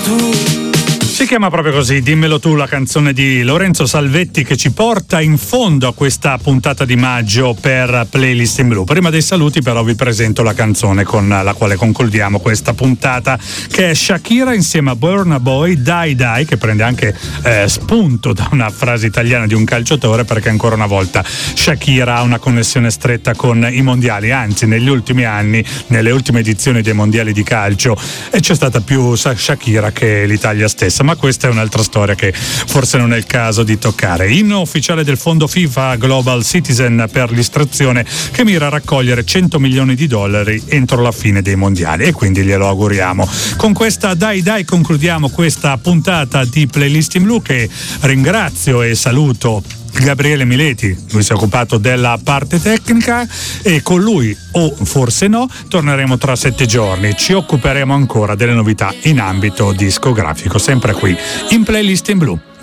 Si chiama proprio così, Dimmelo tu, la canzone di Lorenzo Salvetti che ci porta in fondo a questa puntata di maggio per Playlist in Blu. Prima dei saluti però vi presento la canzone con la quale concludiamo questa puntata, che è Shakira insieme a Burna Boy, Die Die, che prende anche spunto da una frase italiana di un calciatore, perché ancora una volta Shakira ha una connessione stretta con i mondiali, anzi negli ultimi anni, nelle ultime edizioni dei mondiali di calcio c'è stata più Shakira che l'Italia stessa. Ma questa è un'altra storia che forse non è il caso di toccare. Inno ufficiale del fondo FIFA Global Citizen per l'istruzione, che mira a raccogliere $100 milioni entro la fine dei mondiali, e quindi glielo auguriamo. Con questa Die Die concludiamo questa puntata di Playlist in Blu, che ringrazio e saluto Gabriele Mileti, lui si è occupato della parte tecnica, e con lui, o forse no, torneremo tra 7 giorni. Ci occuperemo ancora delle novità in ambito discografico, sempre qui in Playlist in Blu.